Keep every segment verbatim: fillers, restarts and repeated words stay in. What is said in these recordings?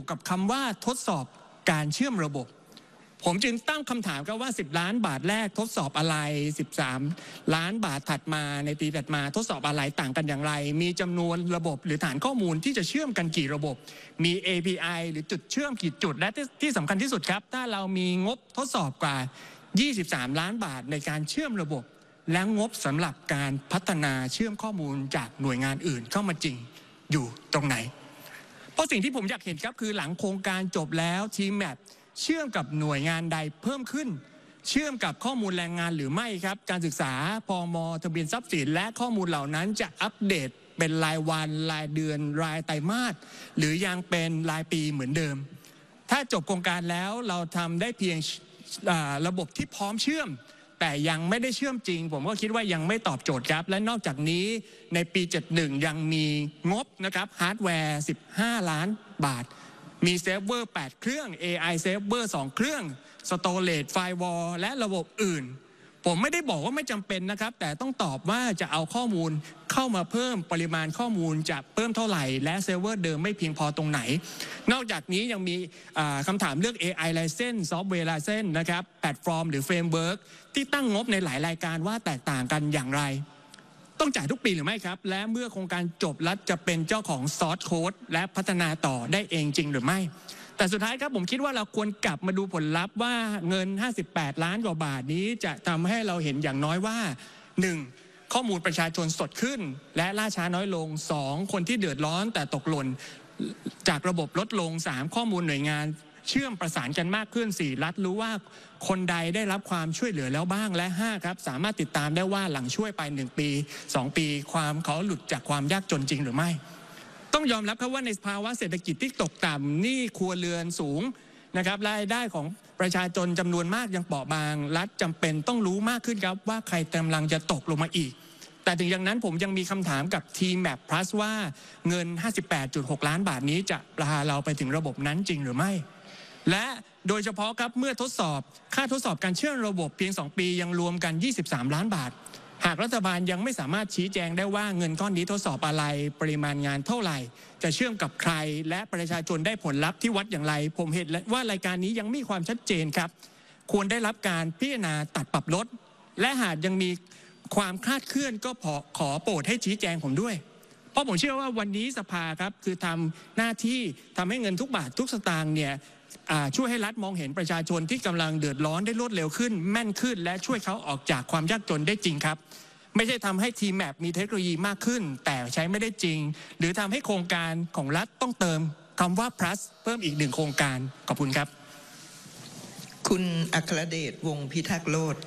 กับคำว่าทดสอบการเชื่อมระบบผมจึงตั้งคำถามครับว่าสิบล้านบาทแรกทดสอบอะไรสิบสามล้านบาทถัดมาในปีถัดมาทดสอบอะไรต่างกันอย่างไรมีจำนวนระบบหรือฐานข้อมูลที่จะเชื่อมกันกี่ระบบมี เอ พี ไอ หรือจุดเชื่อมกี่จุดและที่สำคัญที่สุดครับถ้าเรามีงบทดสอบกว่ายี่สิบสามล้านบาทในการเชื่อมระบบและงบสำหรับการพัฒนาเชื่อมข้อมูลจากหน่วยงานอื่นเข้ามาจริงอยู่ตรงไหนเพราะสิ่งที่ผมอยากเห็นครับคือหลังโครงการจบแล้วทีมแมปเชื่อมกับหน่วยงานใดเพิ่มขึ้นเชื่อมกับข้อมูลแรงงานหรือไม่ครับการศึกษาพม.ทะเบียนทรัพย์สินและข้อมูลเหล่านั้นจะอัปเดตเป็นรายวันรายเดือนรายไตรมาสหรือยังเป็นรายปีเหมือนเดิมถ้าจบโครงการแล้วเราทำได้เพียงระบบที่พร้อมเชื่อมแต่ยังไม่ได้เชื่อมจริงผมก็คิดว่ายังไม่ตอบโจทย์ครับและนอกจากนี้ในปีเจ็ดสิบเอ็ดยังมีงบนะครับฮาร์ดแวร์สิบห้าล้านบาทมีเซิร์ฟเวอร์แปดเครื่อง เอ ไอ เซิร์ฟเวอร์สองเครื่องสโตเรจไฟวอลและระบบอื่นผมไม่ได้บอกว่าไม่จำเป็นนะครับแต่ต้องตอบว่าจะเอาข้อมูลเข้ามาเพิ่มปริมาณข้อมูลจะเพิ่มเท่าไหร่และเซิร์ฟเวอร์เดิมไม่เพียงพอตรงไหนนอกจากนี้ยังมีคำถามเรื่อง เอ ไอ License ซอฟต์แวร์ License นะครับแพลตฟอร์มหรือเฟรมเวิร์กที่ตั้งงบในหลายรายการว่าแตกต่างกันอย่างไรต้องจ่ายทุกปีหรือไม่ครับและเมื่อโครงการจบรัฐจะเป็นเจ้าของซอร์สโค้ดและพัฒนาต่อได้เองจริงหรือไม่แต่สุดท้ายครับผมคิดว่าเราควรกลับมาดูผลลัพธ์ว่าเงินห้าสิบแปดล้านกว่าบาทนี้จะทำให้เราเห็นอย่างน้อยว่าหนึ่งข้อมูลประชาชนสดขึ้นและล่าช้าน้อยลงสองคนที่เดือดร้อนแต่ตกหล่นจากระบบลดลงสามข้อมูลหน่วยงานเชื่อมประสานกันมากขึ้นสี่รัฐรู้ว่าคนใดได้รับความช่วยเหลือแล้วบ้างและห้าครับสามารถติดตามได้ว่าหลังช่วยไปหนึ่งปีสองปีความเขาหลุดจากความยากจนจริงหรือไม่ต้องยอมรับครับว่าในภาวะเศรษฐกิจที่ตกต่ำหนี้ครัวเรือนสูงนะครับรายได้ของประชาชนจำนวนมากยังเปราะบางรัฐจำเป็นต้องรู้มากขึ้นครับว่าใครกำลังจะตกลงมาอีกแต่ถึงอย่างนั้นผมยังมีคำถามกับทีมแมปพลัสว่าเงิน ห้าสิบแปดจุดหกล้านบาทนี้จะพาเราไปถึงระบบนั้นจริงหรือไม่และโดยเฉพาะครับเมื่อทดสอบค่าทดสอบการเชื่อมระบบเพียงสองปียังรวมกันยี่สิบสามล้านบาทหากรัฐบาลยังไม่สามารถชี้แจงได้ว่าเงินก้อนนี้ทดสอบอะไรปริมาณงานเท่าไหร่จะเชื่อมกับใครและประชาชนได้ผลลัพธ์ที่วัดอย่างไรผมเห็นว่ารายการนี้ยังไม่มีความชัดเจนครับควรได้รับการพิจารณาตัดปรับลดและหากยังมีความคลาดเคลื่อนก็ขอขอโปรดให้ชี้แจงผมด้วยเพราะผมเชื่อว่าวันนี้สภาครับคือทำหน้าที่ทำให้เงินทุกบาททุกสตางค์เนี่ยช่วยให้รัฐมองเห็นประชาชนที่กำลังเดือดร้อนได้รวดเร็วขึ้นแม่นขึ้นและช่วยเขาออกจากความยากจนได้จริงครับไม่ใช่ทำให้ทีมแมปมีเทคโนโลยีมากขึ้นแต่ใช้ไม่ได้จริงหรือทำให้โครงการของรัฐต้องเติมคำว่า plus เพิ่มอีกหนึ่งโครงการขอบคุณครับคุณอัครเดชวงศ์พิทักษ์โลด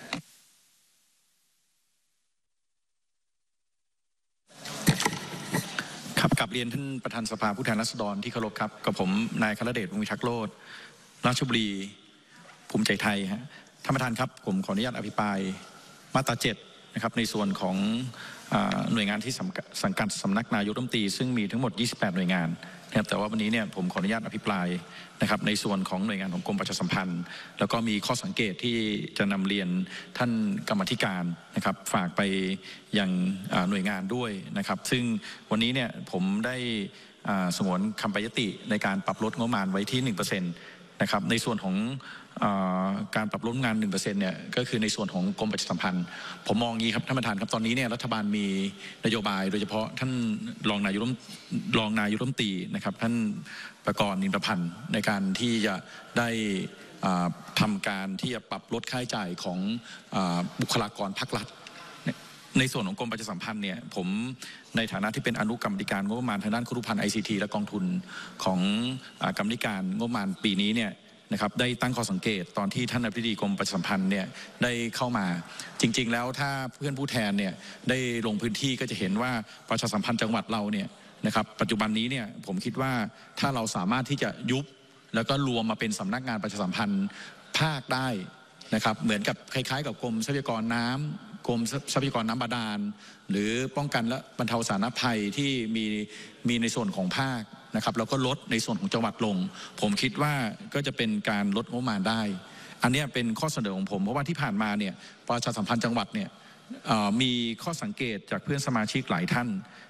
ครับกลับเรียนท่านประธานสภาผู้แทนราษฎรที่เคารพครับกับผมนายอัครเดชวงศ์พิทักษ์โลดราชบุรีภูมิใจไทยฮะท่านประธานครับผมขออนุญาตอภิปรายมาตราเจ็ดนะครับในส่วนของหน่วยงานที่สังกัดสำนักนายกรัฐมนตรีซึ่งมีทั้งหมดยี่สิบแปดหน่วยงานนะครับแต่ว่าวันนี้เนี่ยผมขออนุญาตอภิปรายนะครับในส่วนของหน่วยงานของกรมประชาสัมพันธ์แล้วก็มีข้อสังเกตที่จะนำเรียนท่านกรรมธิการนะครับฝากไปยังหน่วยงานด้วยนะครับซึ่งวันนี้เนี่ยผมได้สงวนคำปยติในการปรับลดงบประมาณไว้ที่ หนึ่งเปอร์เซ็นต์ นะครับในส่วนของการปรับลดงาน หนึ่งเปอร์เซ็นต์ เนี่ยก็คือในส่วนของกรมประชาสัมพันธ์ผมมองงี้ครับท่านประธานครับตอนนี้เนี่ยรัฐบาลมีนโยบายโดยเฉพาะท่านรองนายกรองนายกรัฐมนตรีนะครับท่านประกรณ์นินประพันธ์ในการที่จะได้ทำการที่จะปรับลดค่าใช้จ่ายของบุคลากรภาครัฐในส่วนของกรมประชาสัมพันธ์เนี่ยผมในฐานะที่เป็นอนุกรรมการงบประมาณทางด้านครุภัณฑ์ ไอ ซี ที และกองทุนของกรรมการงบประมาณปีนี้เนี่ยนะครับได้ตั้งข้อสังเกตตอนที่ท่านอธิบดีกรมประชาสัมพันธ์เนี่ยได้เข้ามาจริงๆแล้วถ้าเพื่อนผู้แทนเนี่ยได้ลงพื้นที่ก็จะเห็นว่าประชาสัมพันธ์จังหวัดเราเนี่ยนะครับปัจจุบันนี้เนี่ยผมคิดว่าถ้าเราสามารถที่จะยุบแล้วก็รวมมาเป็นสำนักงานประชาสัมพันธ์ภาคได้นะครับเหมือนกับคล้ายๆกับกรมทรัพยากรน้ำกรมทรัพยากรน้ำบาดาลหรือป้องกันและบรรเทาสาธารณภัยที่มีมีในส่วนของภาคนะครับแล้วก็ลดในส่วนของจังหวัดลงผมคิดว่าก็จะเป็นการลดงบประมาณได้อันนี้เป็นข้อเสนอของผมเพราะว่าที่ผ่านมาเนี่ยประชาสัมพันธ์จังหวัดเนี่ยมีข้อสังเกตจากเพื่อนสมาชิกหลายท่าน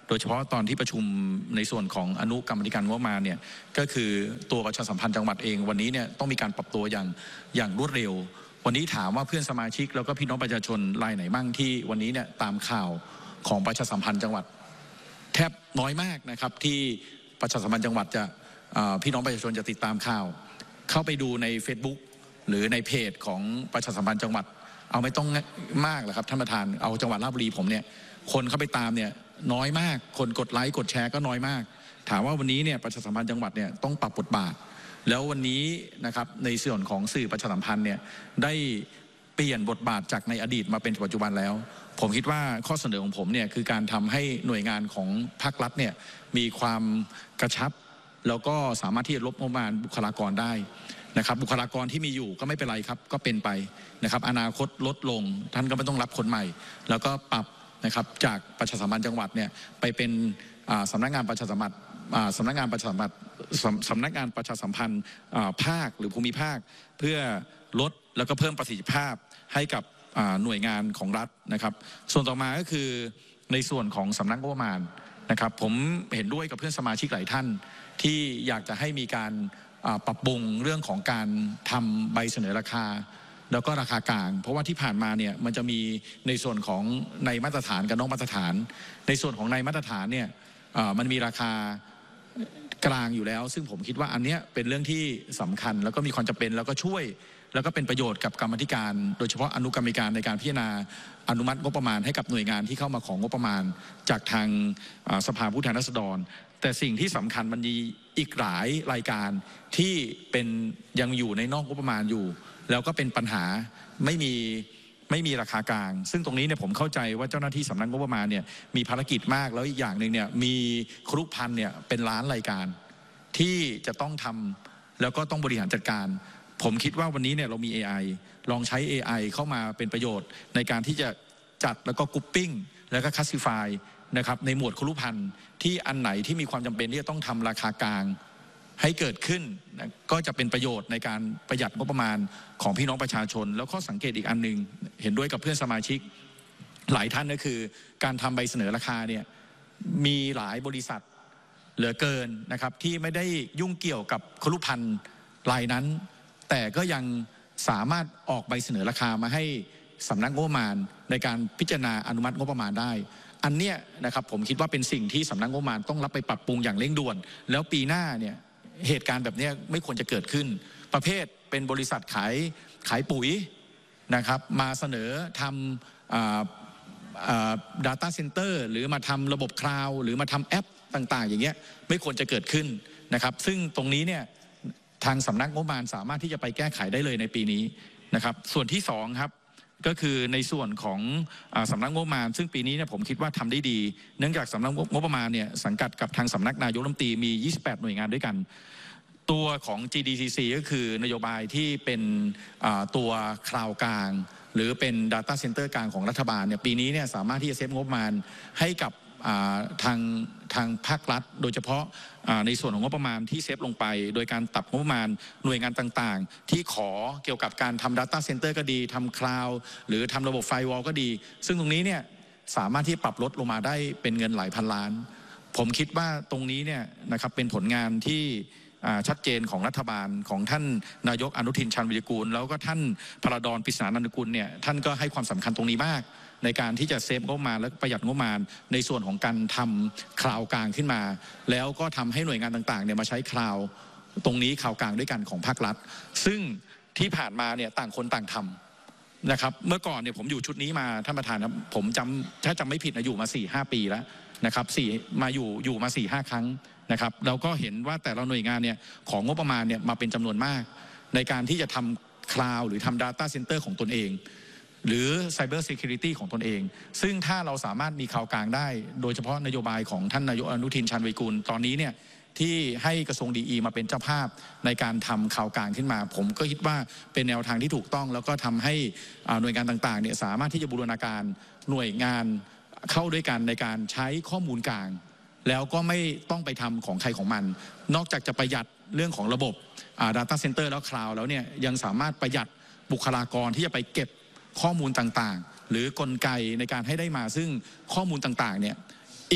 โดยเฉพาะตอนที่ประชุมในส่วนของอนุกรรมธิการงบประมาณเนี่ยก็คือตัวประชาสัมพันธ์จังหวัดเองวันนี้เนี่ยต้องมีการปรับตัวอย่างอย่างรวดเร็ววันนี้ถามว่าเพื่อนสมาชิกแล้วก็พี่น้องประชาชนรายไหนบ้างที่วันนี้เนี่ยตามข่าวของประชาสัมพันธ์จังหวัดแทบน้อยมากนะครับที่ประชาสัมพันธ์จังหวัดจะพี่น้องประชาชนจะติดตามข่าวเข้าไปดูใน Facebook หรือในเพจของประชาสัมพันธ์จังหวัดเอาไม่ต้องมากหรอกครับท่านประธานเอาจังหวัดราชบุรีผมเนี่ยคนเข้าไปตามเนี่ยน้อยมากคนกดไลค์กดแชร์ก็น้อยมากถามว่าวันนี้เนี่ยประชาสัมพันธ์จังหวัดเนี่ยต้องปรับบทบาทแล้ววันนี้นะครับในส่วนของสื่อประชาสัมพันธ์เนี่ยได้เปลี่ยนบทบาทจากในอดีตมาเป็นปัจจุบันแล้วผมคิดว่าข้อเสนอของผมเนี่ยคือการทำให้หน่วยงานของภาครัฐเนี่ยมีความกระชับแล้วก็สามารถที่จะลดงบประมาณบุคลากรได้นะครับบุคลากรที่มีอยู่ก็ไม่เป็นไรครับก็เป็นไปนะครับอนาคตลดลงท่านก็ไม่ต้องรับคนใหม่แล้วก็ปรับนะครับจากประชาสัมพันธ์จังหวัดเนี่ยไปเป็นสำนักงานประชาสัมพันธ์สำนักงานประชาสัมพันธ์สำนักงานประชาสัมพันธ์ภาคหรือภูมิภาคเพื่อลดแล้วก็เพิ่มประสิทธิภาพให้กับหน่วยงานของรัฐนะครับส่วนต่อมาก็คือในส่วนของสำนักงบประมาณนะครับผมเห็นด้วยกับเพื่อนสมาชิกหลายท่านที่อยากจะให้มีการปรับปรุงเรื่องของการทำใบเสนอราคาแล้วก็ราคากลางเพราะว่าที่ผ่านมาเนี่ยมันจะมีในส่วนของในมาตรฐานกับนอกมาตรฐานในส่วนของในมาตรฐานเนี่ยมันมีราคากลางอยู่แล้วซึ่งผมคิดว่าอันนี้เป็นเรื่องที่สำคัญแล้วก็มีความจำเป็นแล้วก็ช่วยแล้วก็เป็นประโยชน์กับกรรมธิการโดยเฉพาะอนุกรรมการในการพิจารณาอนุมัติงบประมาณให้กับหน่วยงานที่เข้ามาของงบประมาณจากทางสภาผู้แทนราษฎรแต่สิ่งที่สำคัญมันมีอีกหลายรายการที่เป็นยังอยู่ในนอกงบประมาณอยู่แล้วก็เป็นปัญหาไม่มีไม่มีราคากลางซึ่งตรงนี้เนี่ยผมเข้าใจว่าเจ้าหน้าที่สำนักงบประมาณเนี่ยมีภารกิจมากแล้วอีกอย่างหนึ่งเนี่ยมีครุพันธ์เนี่ยเป็นล้านรายการที่จะต้องทำแล้วก็ต้องบริหารจัดการผมคิดว่าวันนี้เนี่ยเรามี เอ ไอ ลองใช้ เอ ไอ เข้ามาเป็นประโยชน์ในการที่จะจัดแล้วก็กรุ๊ปปิ้งแล้วก็คัสซิฟายนะครับในหมวดครุพันธ์ที่อันไหนที่มีความจำเป็นที่จะต้องทำราคากลางให้เกิดขึ้นนะก็จะเป็นประโยชน์ในการประหยัดงบประมาณของพี่น้องประชาชนแล้วข้อสังเกตอีกอันหนึ่งเห็นด้วยกับเพื่อนสมาชิกหลายท่านก็คือการทำใบเสนอราคาเนี่ยมีหลายบริษัทเหลือเกินนะครับที่ไม่ได้ยุ่งเกี่ยวกับครุพันธ์รายนั้นแต่ก็ยังสามารถออกใบเสนอราคามาให้สำนักงบประมาณในการพิจารณาอนุมัติงบประมาณได้อันเนี้ยนะครับผมคิดว่าเป็นสิ่งที่สำนักงบประมาณต้องรับไปปรับปรุงอย่างเร่งด่วนแล้วปีหน้าเนี่ยเหตุการณ์แบบนี้ไม่ควรจะเกิดขึ้นประเภทเป็นบริษัทขายขายปุ๋ยนะครับมาเสนอทำ data center หรือมาทำระบบคลาวด์หรือมาทำแอปต่างๆอย่างเงี้ยไม่ควรจะเกิดขึ้นนะครับซึ่งตรงนี้เนี่ยทางสำนักงบประมาณสามารถที่จะไปแก้ไขได้เลยในปีนี้นะครับส่วนที่สองครับก็คือในส่วนของสำนักงบประมาณซึ่งปีนี้เนี่ยผมคิดว่าทำได้ดีเนื่องจากสำนักงบประมาณเนี่ยสังกัดกับทางสำนักนายกรัฐมนตรีมียี่สิบแปดหน่วยงานด้วยกันตัวของ จี ดี ซี ซี ก็คือนโยบายที่เป็นตัวคลาวด์กลางหรือเป็น Data Center กลางของรัฐบาลเนี่ยปีนี้เนี่ยสามารถที่จะเซฟงบประมาณให้กับทางทางภาครัฐโดยเฉพาะในส่วนของงบประมาณที่เซฟลงไปโดยการตัดงบประมาณหน่วยงานต่างๆที่ขอเกี่ยวกับการทำ Data Center ก็ดีทำคลาวด์หรือทำระบบไฟวอลก็ดีซึ่งตรงนี้เนี่ยสามารถที่ปรับลดลงมาได้เป็นเงินหลายพันล้านผมคิดว่าตรงนี้เนี่ยนะครับเป็นผลงานที่ชัดเจนของรัฐบาลของท่านนายกอนุทินชาญวิรกูลแล้วก็ท่านพระดอนปริศนานันทกุลเนี่ยท่านก็ให้ความสำคัญตรงนี้มากในการที่จะเซฟงบประมาณและประหยัดงบประมาณในส่วนของการทำคลาวด์กลางขึ้นมาแล้วก็ทำให้หน่วยงานต่างๆเนี่ยมาใช้คลาวด์ตรงนี้คลาวด์กลางด้วยกันของภาครัฐซึ่งที่ผ่านมาเนี่ยต่างคนต่างทำนะครับเมื่อก่อนเนี่ยผมอยู่ชุดนี้มาท่านประธานครับผมจำถ้าจำไม่ผิดนะอยู่มา สี่ห้า ปีแล้วนะครับสี่มาอยู่อยู่มา สี่ห้า ครั้งนะครับเราก็เห็นว่าแต่ละหน่วยงานเนี่ยของงบประมาณเนี่ยมาเป็นจำนวนมากในการที่จะทำคลาวด์หรือทำ Data Center ของตนเองหรือ Cyber Security ของตนเองซึ่งถ้าเราสามารถมีคลาวด์กลางได้โดยเฉพาะนโยบายของท่านนายกอนุทินชาญวิรกูลตอนนี้เนี่ยที่ให้กระทรวงดีอีมาเป็นเจ้าภาพในการทำคลาวด์กลางขึ้นมาผมก็คิดว่าเป็นแนวทางที่ถูกต้องแล้วก็ทำให้หน่วยงานต่างๆเนี่ยสามารถที่จะบูรณาการหน่วยงานเข้าด้วยกันในการใช้ข้อมูลกลางแล้วก็ไม่ต้องไปทำของใครของมันนอกจากจะประหยัดเรื่องของระบบ Data Center แล้วคลาวด์แล้วเนี่ยยังสามารถประหยัดบุคลากรที่จะไปเก็บข้อมูลต่างๆหรือกลไกในการให้ได้มาซึ่งข้อมูลต่างๆเนี่ยอีก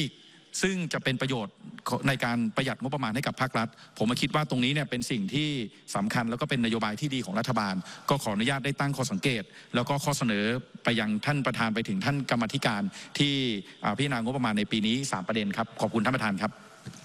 ซึ่งจะเป็นประโยชน์ในการประหยัดงบประมาณให้กับภาครัฐผมมาคิดว่าตรงนี้เนี่ยเป็นสิ่งที่สำคัญแล้วก็เป็นนโยบายที่ดีของรัฐบาลก็ขออนุญาตได้ตั้งข้อสังเกตแล้วก็ข้อเสนอไปยังท่านประธานไปถึงท่านกรรมาธิการที่พิจารณางบประมาณในปีนี้สามประเด็นครับขอบคุณท่านประธานครับ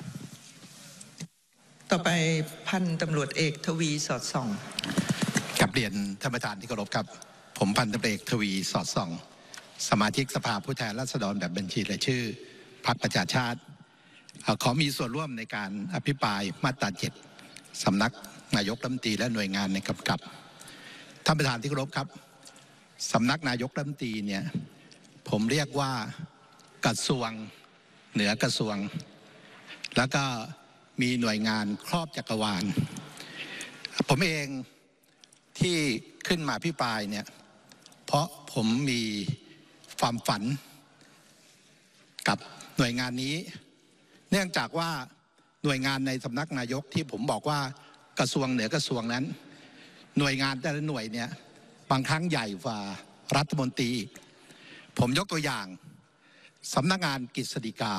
ต่อไปพันตำรวจเอกทวีสอดส่องกับเรียนท่านประธานที่เคารพครับผมพันตำรวจเอกทวีสอดส่องสมาชิกสภาผู้แทนราษฎรแบบบัญชีรายชื่อพรรคประชาชาติขอมีส่วนร่วมในการอภิปรายมาตราเจ็ดสำนักนายกรัฐมนตรีและหน่วยงานในกำกับท่านประธานที่เคารพครับสำนักนายกรัฐมนตรีเนี่ยผมเรียกว่ากระทรวงเหนือกระทรวงแล้วก็มีหน่วยงานครอบจักรวาลผมเองที่ขึ้นมาอภิปรายเนี่ยเพราะผมมีความฝันกับหน่วยงานนี้เนื่องจากว่าหน่วยงานในสำนักนายกที่ผมบอกว่ากระทรวงเหนือกระทรวงนั้นหน่วยงานแต่ละหน่วยเนี่ยบางครั้งใหญ่กว่ารัฐมนตรีผมยกตัวอย่างสำนักงานกฤษฎีกา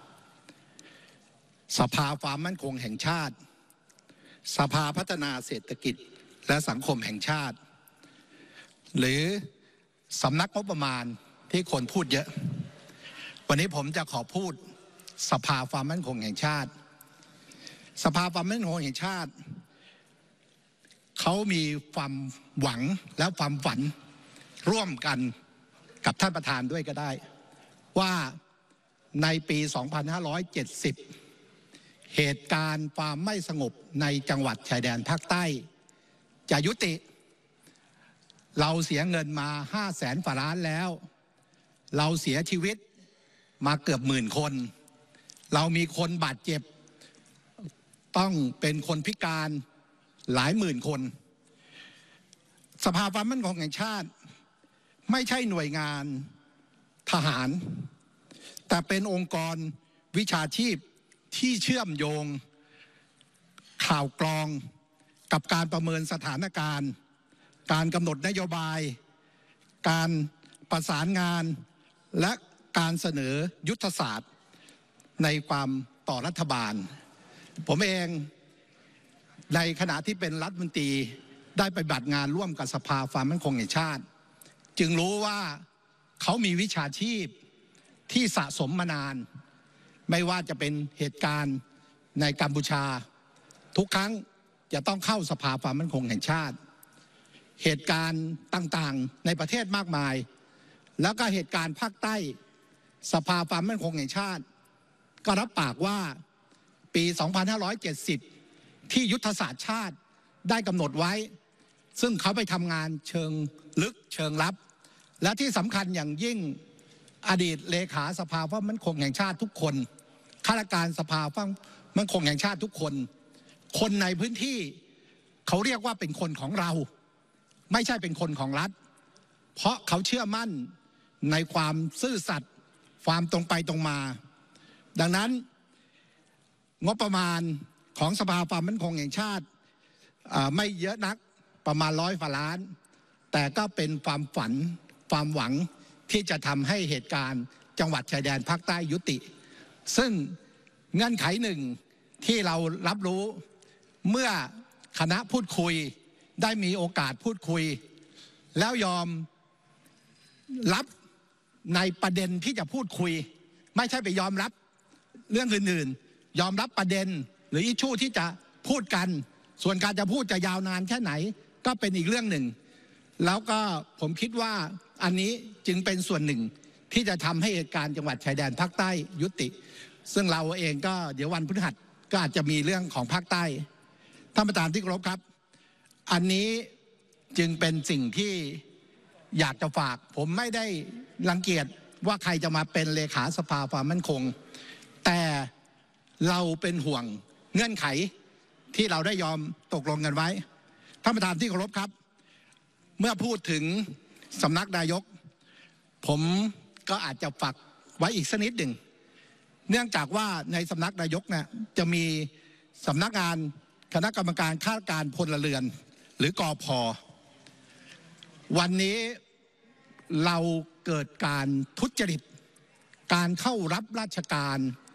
สภาความมั่นคงแห่งชาติสภาพัฒนาเศรษฐกิจและสังคมแห่งชาติหรือสำนักงบประมาณที่คนพูดเยอะวันนี้ผมจะขอพูดสภาความมั่นคงแห่งชาติสภาความมั่นคงแห่งชาติเขามีความหวังและความฝันร่วมกันกับท่านประธานด้วยก็ได้ว่าในปีสองพันห้าร้อยเจ็ดสิบเหตุการณ์ความไม่สงบในจังหวัดชายแดนภาคใต้จะยุติเราเสียเงินมาห้าแสนกว่าล้านแล้วเราเสียชีวิตมาเกือบหมื่นคนเรามีคนบาดเจ็บต้องเป็นคนพิการหลายหมื่นคนสภาความมั่นคงแห่งชาติไม่ใช่หน่วยงานทหารแต่เป็นองค์กรวิชาชีพที่เชื่อมโยงข่าวกรองกับการประเมินสถานการณ์การกำหนดนโยบายการประสานงานและการเสนอยุทธศาสตร์ในความต่อรัฐบาลผมเองในขณะที่เป็นรัฐมนตรีได้ไปปฏิบัติงานร่วมกับสภาความมั่นคงแห่งชาติจึงรู้ว่าเขามีวิชาชีพที่สะสมมานานไม่ว่าจะเป็นเหตุการณ์ในกัมพูชาทุกครั้งจะต้องเข้าสภาความมั่นคงแห่งชาติเหตุการณ์ต่างๆในประเทศมากมายแล้วก็เหตุการณ์ภาคใต้สภาความมั่นคงแห่งชาติก็รับปากว่าปีสองพันห้าร้อยเจ็ดสิบที่ยุทธศาสตร์ชาติได้กำหนดไว้ซึ่งเขาไปทำงานเชิงลึกเชิงลับและที่สำคัญอย่างยิ่งอดีตเลขาสภาความมั่นคงแห่งชาติทุกคนข้าราชการสภาความมั่นคงแห่งชาติทุกคนคนในพื้นที่เขาเรียกว่าเป็นคนของเราไม่ใช่เป็นคนของรัฐเพราะเขาเชื่อมั่นในความซื่อสัตย์ความตรงไปตรงมาดังนั้นงบประมาณของสภาความมั่นคงแห่งชาติไม่เยอะนักประมาณร้อยฝ่าล้านแต่ก็เป็นความฝันความหวังที่จะทำให้เหตุการณ์จังหวัดชายแดนภาคใต้ยุติซึ่งเงื่อนไขหนึ่งที่เรารับรู้เมื่อคณะพูดคุยได้มีโอกาสพูดคุยแล้วยอมรับในประเด็นที่จะพูดคุยไม่ใช่ไปยอมรับเรื่องอื่นๆยอมรับประเด็นหรืออิชชูที่จะพูดกันส่วนการจะพูดจะยาวนานแค่ไหนก็เป็นอีกเรื่องหนึ่งแล้วก็ผมคิดว่าอันนี้จึงเป็นส่วนหนึ่งที่จะทำให้เหตุการณ์จังหวัดชายแดนภาคใต้ยุติซึ่งเราเองก็เดี๋ยววันพฤหัสก็อาจจะมีเรื่องของภาคใต้ท่านประธานที่เคารพครับอันนี้จึงเป็นสิ่งที่อยากจะฝากผมไม่ได้รังเกียจว่าใครจะมาเป็นเลขาสภาความมั่นคงแต่เราเป็นห่วงเงื่อนไขที่เราได้ยอมตกลงกันไว้ท่านประธานที่เคารพครับเมื่อพูดถึงสำนักนายกผมก็อาจจะฝากไว้อีกสักนิดหนึ่งเนื่องจากว่าในสำนักนายกเนี่ยจะมีสำนักงานคณะกรรมการข้าราชการพลเรือนหรือกพ.วันนี้เราเกิดการทุจริตการเข้ารับราชการ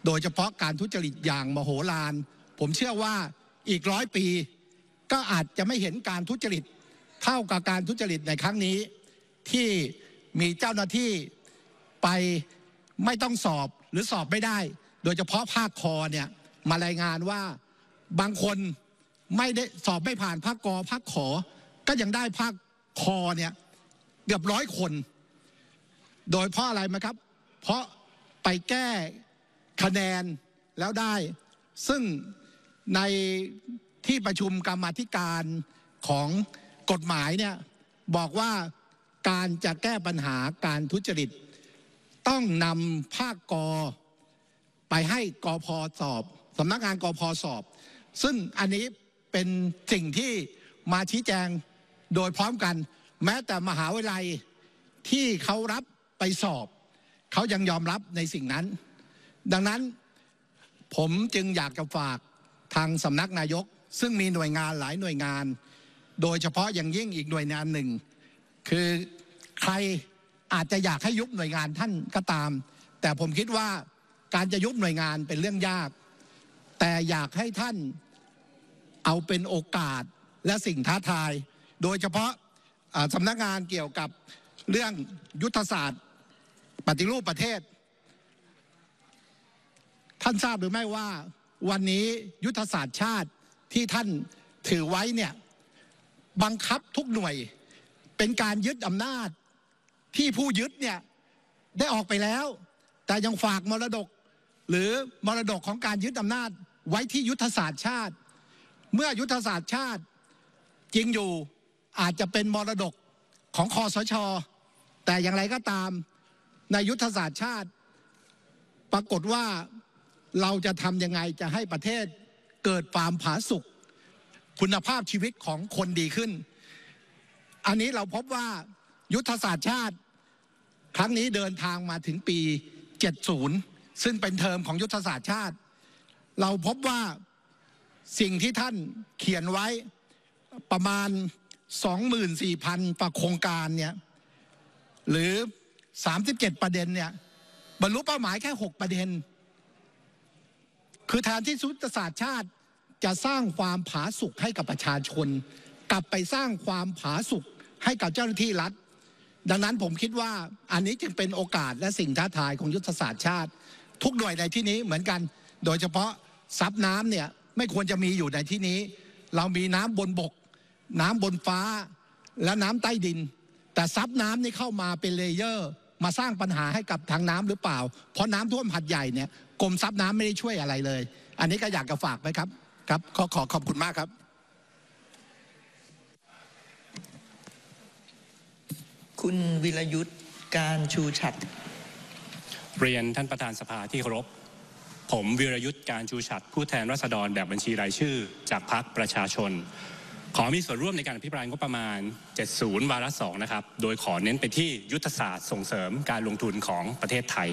โดยเฉพาะการทุจริตอย่างมโหฬารผมเชื่อว่าอีกร้อยปีก็อาจจะไม่เห็นการทุจริตเท่ากับการทุจริตในครั้งนี้ที่มีเจ้าหน้าที่ไปไม่ต้องสอบหรือสอบไม่ได้โดยเฉพาะภาคคอเนี่ยมารายงานว่าบางคนไม่ได้สอบไม่ผ่านภาคกอภาคขอก็ยังได้ภาคคอเนี่ยเกือบร้อยคนโดยเพราะอะไรไหมครับเพราะไปแก้คะแนนแล้วได้ซึ่งในที่ประชุมกรรมาธิการของกฎหมายเนี่ยบอกว่าการจะแก้ปัญหาการทุจริตต้องนำภาคกอไปให้กพสอบสำนักงานกพสอบซึ่งอันนี้เป็นสิ่งที่มาชี้แจงโดยพร้อมกันแม้แต่มหาวิทยาลัยที่เขารับไปสอบเขายังยอมรับในสิ่งนั้นดังนั้นผมจึงอยากจะฝากทางสำนักนายกซึ่งมีหน่วยงานหลายหน่วยงานโดยเฉพาะอย่างยิ่งอีกหน่วยงานหนึ่งคือใครอาจจะอยากให้ยุบหน่วยงานท่านก็ตามแต่ผมคิดว่าการจะยุบหน่วยงานเป็นเรื่องยากแต่อยากให้ท่านเอาเป็นโอกาสและสิ่งท้าทายโดยเฉพาะสำนักงานเกี่ยวกับเรื่องยุทธศาสตร์ปฏิรูปประเทศท่านทราบหรือไม่ว่าวันนี้ยุทธศาสตร์ชาติที่ท่านถือไว้เนี่ยบังคับทุกหน่วยเป็นการยึดอำนาจที่ผู้ยึดเนี่ยได้ออกไปแล้วแต่ยังฝากมรดกหรือมรดกของการยึดอำนาจไว้ที่ยุทธศาสตร์ชาติเมื่อยุทธศาสตร์ชาติจริงอยู่อาจจะเป็นมรดกของคสช.แต่อย่างไรก็ตามในยุทธศาสตร์ชาติปรากฏว่าเราจะทำยังไงจะให้ประเทศเกิดความผาสุกคุณภาพชีวิตของคนดีขึ้นอันนี้เราพบว่ายุทธศาสตร์ชาติครั้งนี้เดินทางมาถึงปีเจ็ดสิบซึ่งเป็นเทอมของยุทธศาสตร์ชาติเราพบว่าสิ่งที่ท่านเขียนไว้ประมาณ สองหมื่นสี่พัน กว่าโครงการเนี่ยหรือสามสิบเจ็ดประเด็นเนี่ยบรรลุเป้าหมายแค่หกประเด็นคือแทนที่ยุทธศาสตร์ชาติจะสร้างความผาสุกให้กับประชาชนกลับไปสร้างความผาสุกให้กับเจ้าหน้าที่รัฐดังนั้นผมคิดว่าอันนี้จึงเป็นโอกาสและสิ่งท้าทายของยุทธศาสตร์ชาติทุกหน่วยในที่นี้เหมือนกันโดยเฉพาะซับน้ำเนี่ยไม่ควรจะมีอยู่ในที่นี้เรามีน้ำบนบกน้ำบนฟ้าและน้ำใต้ดินแต่ซับน้ำนี่เข้ามาเป็นเลเยอร์มาสร้างปัญหาให้กับทางน้ำหรือเปล่าเพราะน้ำท่วมหัดใหญ่เนี่ยกรมซับน้ำไม่ได้ช่วยอะไรเลยอันนี้ก็อยากจะฝากไว้ครับครับขอขอขอบคุณมากครับคุณวิรยุทธ์การชูฉัตรเรียนท่านประธานสภาที่เคารพผมวิรยุทธ์การชูฉัตรผู้แทนราษฎรแบบบัญชีรายชื่อจากพรรคประชาชนขอมีส่วนร่วมในการอภิปรายงบประมาณเจ็ดสิบวาระสองนะครับโดยขอเน้นไปที่ยุทธศาสตร์ส่งเสริมการลงทุนของประเทศไทย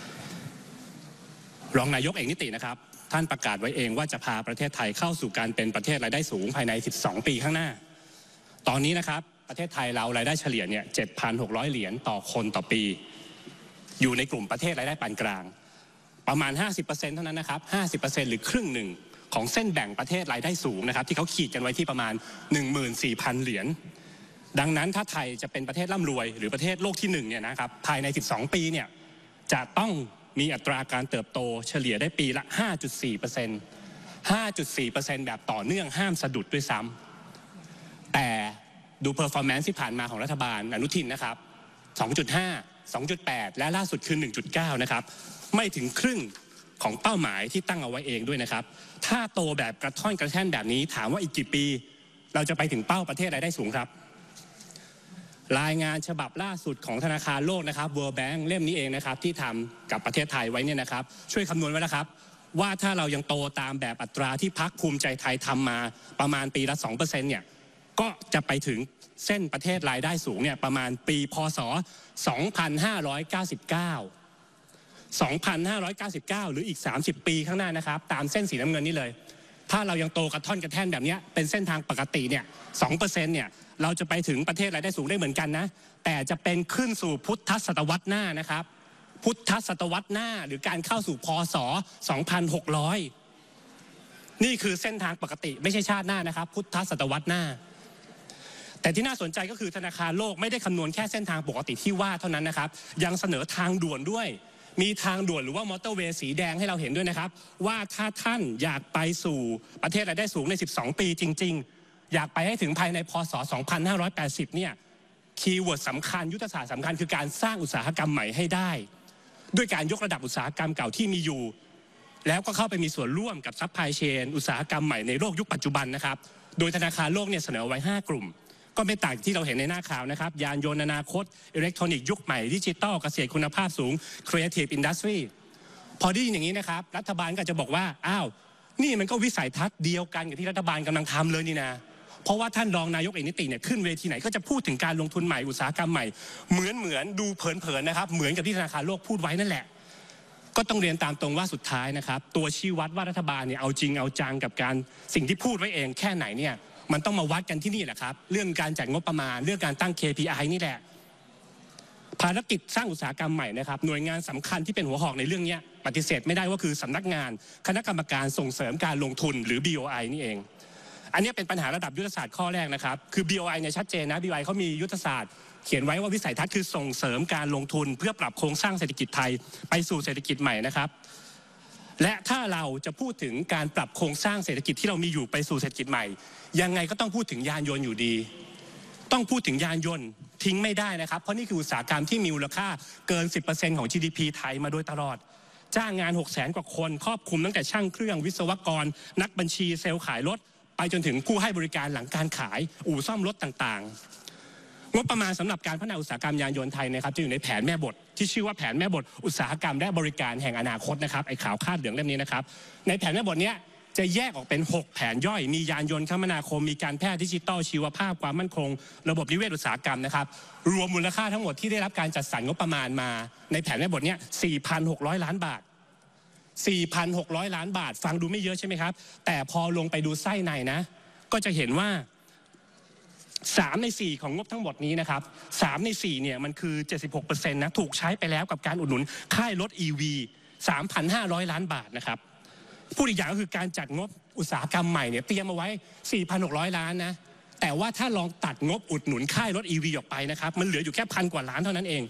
รองนายกเอกนิตินะครับท่านประกาศไว้เองว่าจะพาประเทศไทยเข้าสู่การเป็นประเทศรายได้สูงภายในสิบสองปีข้างหน้าตอนนี้นะครับประเทศไทยเรารายได้เฉลี่ยเนี่ย เจ็ดพันหกร้อย เหรียญต่อคนต่อปีอยู่ในกลุ่มประเทศรายได้ปานกลางประมาณ ห้าสิบเปอร์เซ็นต์ เท่านั้นนะครับ ห้าสิบเปอร์เซ็นต์ หรือครึ่งหนึ่งของเส้นแบ่งประเทศรายได้สูงนะครับที่เขาขีดกันไว้ที่ประมาณ หนึ่งหมื่นสี่พัน เหรียญดังนั้นถ้าไทยจะเป็นประเทศร่ำรวยหรือประเทศโลกที่หนึ่งเนี่ยนะครับภายในสิบสองปีเนี่ยจะต้องมีอัตราการเติบโตเฉลี่ยได้ปีละ ห้าจุดสี่เปอร์เซ็นต์ ห้าจุดสี่เปอร์เซ็นต์ แบบต่อเนื่องห้ามสะดุดด้วยซ้ำแต่ดูเพอร์ฟอร์แมนซ์ที่ผ่านมาของรัฐบาลอนุทินนะครับ สองจุดห้า สองจุดแปด และล่าสุดคือ หนึ่งจุดเก้า นะครับไม่ถึงครึ่งของเป้าหมายที่ตั้งเอาไว้เองด้วยนะครับถ้าโตแบบกระท่อนกระแท่นแบบนี้ถามว่าอีกกี่ปีเราจะไปถึงเป้าประเทศรายได้สูงครับรายงานฉบับล่าสุดของธนาคารโลกนะครับ World Bank เล่มนี้เองนะครับที่ทำกับประเทศไทยไว้เนี่ยนะครับช่วยคำนวณไว้แล้วครับว่าถ้าเรายังโตตามแบบอัตราที่พรรคภูมิใจไทยทำมาประมาณปีละ สองเปอร์เซ็นต์ เนี่ยก็จะไปถึงเส้นประเทศรายได้สูงเนี่ยประมาณปีพ.ศ. สองพันห้าร้อยเก้าสิบเก้า สองพันห้าร้อยเก้าสิบเก้า หรืออีกสามสิบปีข้างหน้านะครับตามเส้นสีน้ำเงินนี่เลยถ้าเรายังโตกระท่อนกระแท่นแบบนี้เป็นเส้นทางปกติเนี่ย สองเปอร์เซ็นต์ เนี่ยเราจะไปถึงประเทศรายได้สูงได้เหมือนกันนะแต่จะเป็นขึ้นสู่พุทธศตวรรษหน้านะครับพุทธศตวรรษหน้าหรือการเข้าสู่พ.ศ. สองพันหกร้อย นี่คือเส้นทางปกติไม่ใช่ชาติหน้านะครับพุทธศตวรรษหน้าแต่ที่น่าสนใจก็คือธนาคารโลกไม่ได้คำนวณแค่เส้นทางปกติที่ว่าเท่านั้นนะครับยังเสนอทางด่วนด้วยมีทางด่วนหรือว่ามอเตอร์เวย์สีแดงให้เราเห็นด้วยนะครับว่าถ้าท่านอยากไปสู่ประเทศรายได้สูงในสิบสองปีจริงๆอยากไปให้ถึงภายในพ.ศ. สองพันห้าร้อยแปดสิบเนี่ยคีย์เวิร์ดสำคัญยุทธศาสตร์สำคัญคือการสร้างอุตสาหกรรมใหม่ให้ได้ด้วยการยกระดับอุตสาหกรรมเก่าที่มีอยู่แล้วก็เข้าไปมีส่วนร่วมกับซัพพลายเชนอุตสาหกรรมใหม่ในโลกยุคปัจจุบันนะครับโดยธนาคารโลกเนี่ยเสนอไว้ห้ากลุ่มก็ไม่ต่างที่เราเห็นในหน้าข่าวนะครับยานยนต์อนาคตอิเล็กทรอนิกส์ยุคใหม่ดิจิทัลเกษตรคุณภาพสูง Creative Industry พอได้ยินอย่างนี้นะครับรัฐบาลก็จะบอกว่าอ้าวนี่มันก็วิสัยทัศน์เดียวกันกับที่รัฐบาลกำลังทำเลยนี่นะเพราะว่าท่านรองนายกเอกนิติเนี่ยขึ้นเวทีไหนก็จะพูดถึงการลงทุนใหม่อุตสาหกรรมใหม่เหมือนเหมือนดูเผินๆนะครับเหมือนกับที่ธนาคารโลกพูดไว้นั่นแหละก็ต้องเรียนตามตรงว่าสุดท้ายนะครับตัวชี้วัดว่ารัฐบาลเนี่ยเอาจริงเอาจังกับการสิ่งที่พูดไว้เองแค่ไหนเนี่ยมันต้องมาวัดกันที่นี่แหละครับเรื่องการจัดงบประมาณเรื่องการตั้ง เค พี ไอ นี่แหละภารกิจสร้างอุตสาหกรรมใหม่นะครับหน่วยงานสำคัญที่เป็นหัวหอกในเรื่องนี้ปฏิเสธไม่ได้ว่าคือสำนักงานคณะกรรมการส่งเสริมการลงทุนหรือ บี โอ ไอ นี่เองอันนี้เป็นปัญหาระดับยุทธศาสตร์ข้อแรกนะครับคือ บี โอ ไอ เนี่ยชัดเจนนะ บี โอ ไอ เขามียุทธศาสตร์เขียนไว้ว่าวิสัยทัศน์คือส่งเสริมการลงทุนเพื่อปรับโครงสร้างเศรษฐกิจไทยไปสู่เศรษฐกิจใหม่นะครับและถ้าเราจะพูดถึงการปรับโครงสร้างเศรษฐกิจที่เรามีอยู่ไปสู่เศรษฐกิจใหม่ยังไงก็ต้องพูดถึงยานยนต์อยู่ดีต้องพูดถึงยานยนต์ทิ้งไม่ได้นะครับเพราะนี่คืออุตสาหกรรมที่มีมูลค่าเกิน สิบเปอร์เซ็นต์ ของ จี ดี พี ไทยมาโดยตลอดจ้างงาน หกแสน กว่าคนครอบคลุมตั้งแต่ช่างเครื่องวิศวกรนักบัญชีเซลล์ขายรถไปจนถึงผู้ให้บริการหลังการขายอู่ซ่อมรถต่างๆงบประมาณสำหรับการพัฒนาอุตสาหกรรมยานยนต์ไทยนะครับจะอยู่ในแผนแม่บทที่ชื่อว่าแผนแม่บทอุตสาหกรรมและบริการแห่งอนาคตนะครับไอ้ขาวคาดเหลืองเล่มนี้นะครับในแผนแม่บทเนี้ยจะแยกออกเป็นหกแผนย่อยมียานยนต์คมนาคมมีการแพทย์ดิจิทัลชีวภาพความมั่นคงระบบนิเวศอุตสาหกรรมนะครับรวมมูลค่าทั้งหมดที่ได้รับการจัดสรรงบประมาณมาในแผนแม่บทเนี้ย สี่พันหกร้อย ล้านบาท สี่พันหกร้อย ล้านบาทฟังดูไม่เยอะใช่ไหมครับแต่พอลงไปดูไส้ในนะก็จะเห็นว่าสามในสี่ของงบทั้งหมดนี้นะครับสามในสี่เนี่ยมันคือ เจ็ดสิบหกเปอร์เซ็นต์ นะถูกใช้ไปแล้วกับการอุดหนุนค่ายรถ อี วี สามพันห้าร้อย ล้านบาทนะครับพูดอีกอย่างก็คือการจัดงบอุตสาหกรรมใหม่เนี่ยเตรียมเอาไว้ สี่พันหกร้อย ล้านนะแต่ว่าถ้าลองตัดงบอุดหนุนค่ายรถ อี วี ออกไปนะครับมันเหลืออยู่แค่พันกว่าล้านเท่านั้นเอง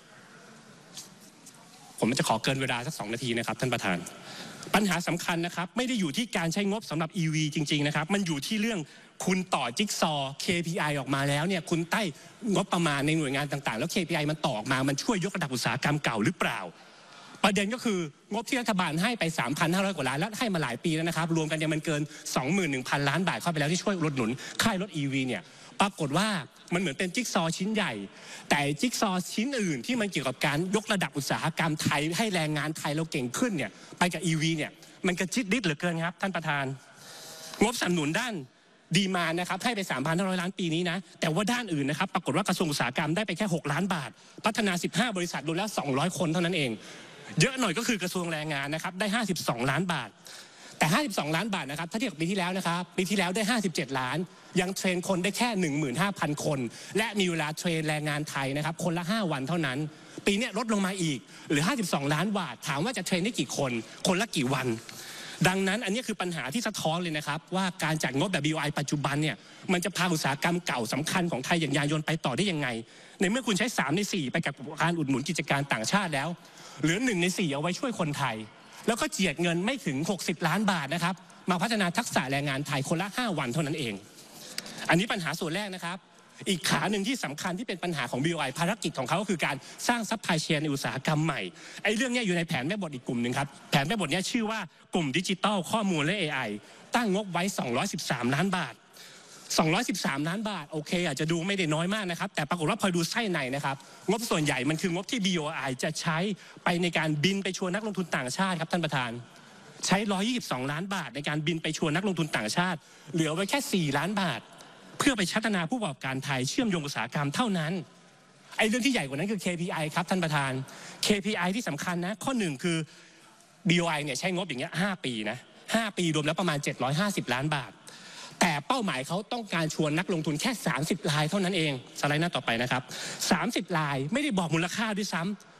ผมจะขอเกินเวลาสักสองนาทีนะครับท่านประธานปัญหาสำคัญนะครับไม่ได้อยู่ที่การใช้งบสำหรับ อี วี จริงๆนะครับมันอยู่ที่เรื่องคุณต่อจิ๊กซอ เค พี ไอ ออกมาแล้วเนี่ยคุณใต้งบประมาณในหน่วยงานต่างๆแล้ว เค พี ไอ มันต่อออกมามันช่วยยกระดับอุตสาหกรรมเก่าหรือเปล่าประเด็นก็คืองบที่รัฐบาลให้ไป สามพันห้าร้อย กว่าล้านแล้วให้มาหลายปีแล้วนะครับรวมกันเนี่ยมันเกิน สองหมื่นหนึ่งพัน ล้านบาทเข้าไปแล้วที่ช่วยลดหนุนค่ายรถ อี วี เนี่ยปรากฏว่ามันเหมือนเป็นจิ๊กซอชิ้นใหญ่แต่จิ๊กซอชิ้นอื่นที่มันเกี่ยวกับการยกระดับอุตสาหกรรมไทยให้แรงงานไทยเราเก่งขึ้นเนี่ยไปกับ อี วี เนี่ยมันกระจิตริดเหลือเกินครับท่านประธานงบสนับสนุนด้านดีมานะครับให้ไป สามพันห้าร้อย ล้านปีนี้นะแต่ว่าด้านอื่นนะครับปรากฏว่ากระทรวงอุตสาหกรรมได้ไปแค่หกล้านบาทพัฒนาสิบห้าบริษัทรวมแล้วสองร้อยคนเท่านั้นเองเยอะหน่อยก็คือกระทรวงแรงงานนะครับได้ห้าสิบสองล้านบาทแต่ห้าสิบสองล้านบาทนะครับถ้าเทียบกับปีที่แล้วนะครับปีที่แล้วได้ห้าสิบเจ็ดล้านยังเทรนคนได้แค่ หนึ่งหมื่นห้าพัน คนและมีเวลาเทรนแรงงานไทยนะครับคนละห้าวันเท่านั้นปีนี้ลดลงมาอีกหรือห้าสิบสองล้านบาทถามว่าจะเทรนได้กี่คนคนละกี่วันดังนั้นอันนี้คือปัญหาที่สะท้อนเลยนะครับว่าการจัดงบแบบ บี โอ ไอ ปัจจุบันเนี่ยมันจะพาอุตสาหกรรมเก่าสำคัญของไทยอย่างยานยนต์ไปต่อได้ยังไงในเมื่อคุณใช้สามในสี่ไปกับการอุดหนุนกิจการต่างชาติแล้วเหลือหนึ่งในสี่เอาไว้ช่วยคนไทยแล้วก็เจียดเงินไม่ถึงหกสิบล้านบาทนะครับมาพัฒนาทักษะแรงงานไทยคนละห้าวันเท่านั้นเองอันนี้ปัญหาส่วนแรกนะครับอีกขาหนึ่งที่สำคัญที่เป็นปัญหาของ บี โอ ไอ ภารกิจของเขาก็คือการสร้างซัพพลายเชนในอุตสาหกรรมใหม่ไอ้เรื่องนี้อยู่ในแผนแม่บทอีกกลุ่มหนึ่งครับแผนแม่บทนี้ชื่อว่ากลุ่มดิจิทัลข้อมูลและ เอ ไอ ตั้งงบไว้สองร้อยสิบสามล้านบาทสองร้อยสิบสามล้านบาทโอเคอาจจะดูไม่ได้น้อยมากนะครับแต่ปรากฏว่าพอดูไส้ในนะครับงบส่วนใหญ่มันคืองบที่ บี โอ ไอ จะใช้ไปในการบินไปชวนนักลงทุนต่างชาติครับท่านประธานใช้หนึ่งร้อยยี่สิบสองล้านบาทในการบินไปชวนนักลงทุนต่างชาติเหลือไว้แค่สี่ล้านบาทเพื่อไปพัฒนาผู้ประกอบการไทยเชื่อมโยงอุตสาหกรรมเท่านั้นไอ้เรื่องที่ใหญ่กว่านั้นคือ เค พี ไอ ครับท่านประธาน เค พี ไอ ที่สำคัญนะข้อหนึ่งคือ บี โอ ไอ เนี่ยใช้งบอย่างเงี้ยห้าปีนะห้าปีรวมแล้วประมาณเจ็ดร้อยห้าสิบล้านบาทแต่เป้าหมายเขาต้องการชวนนักลงทุนแค่สามสิบรายเท่านั้นเองสไลด์หน้าต่อไปนะครับสามสิบรายไม่ได้บอกมูลค่าด้วยซ้ำ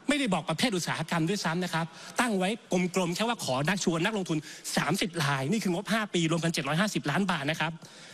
ไม่ได้บอกประเภทอุตสาหกรรมด้วยซ้ำนะครับตั้งไว้กลมๆแค่ว่าขอนักชวนนักลงทุนสามสิบรายนี่คืองบห้าปีรวมกันเจ็ดร้อยห้าสิบล้านบาทนะครับ